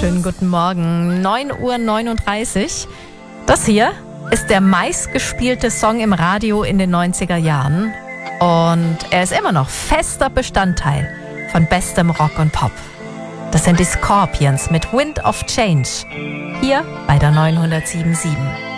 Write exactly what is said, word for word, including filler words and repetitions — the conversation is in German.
Schönen guten Morgen. neun Uhr neununddreißig. Das hier ist der meistgespielte Song im Radio in den neunziger Jahren. Und er ist immer noch fester Bestandteil von bestem Rock und Pop. Das sind die Scorpions mit Wind of Change. Hier bei der neunhundertsieben Komma sieben.